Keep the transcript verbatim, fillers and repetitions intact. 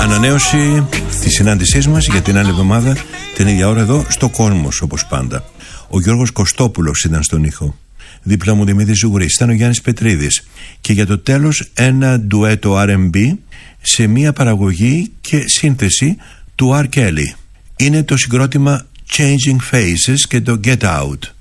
Ανανέωση της συνάντησής μας για την άλλη εβδομάδα την ίδια ώρα εδώ στο Κόσμος, όπως πάντα. Ο Γιώργος Κωστόπουλος ήταν στον ήχο. Δίπλα μου Δημήτρης Ζουγρής, ήταν ο Γιάννης Πετρίδης. Και για το τέλος ένα ντουέτο αρ εμ μπι σε μια παραγωγή και σύνθεση του R. Kelly. Είναι το συγκρότημα Changing Faces και το Get Out.